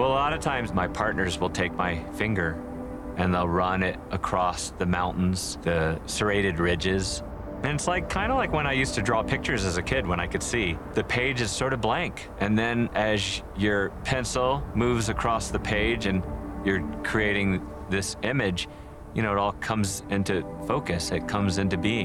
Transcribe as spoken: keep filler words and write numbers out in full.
Well, a lot of times my partners will take my finger and they'll run it across the mountains, the serrated ridges. And it's like kind of like when I used to draw pictures as a kid when I could see. The page is sort of blank. And then as your pencil moves across the page and you're creating this image, you know, it all comes into focus. It comes into being.